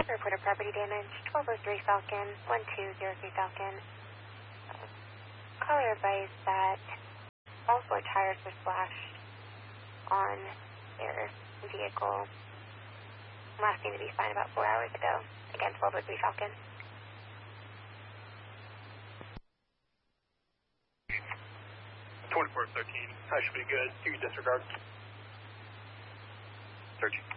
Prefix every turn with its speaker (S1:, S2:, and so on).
S1: Report of property damage, 1203 Falcon, 1203 Falcon. Caller advised that all four tires were slashed on their vehicle. Last seen to be fine about 4 hours ago. Again, 1203 Falcon.
S2: 2413, I should be good. You can disregard. Searching.